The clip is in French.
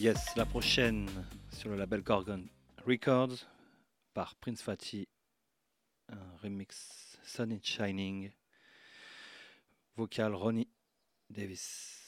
Yes, la prochaine sur le label Gorgon Records par Prince Fatty, un remix Sun is Shining, vocal Ronnie Davis.